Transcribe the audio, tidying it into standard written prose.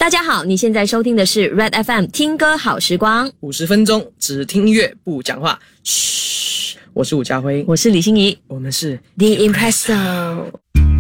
大家好，你现在收听的是 Red FM 听歌好时光 ，50分钟只听音乐不讲话。嘘，我是伍家辉， 我是李欣怡， 我们是 The Impresso。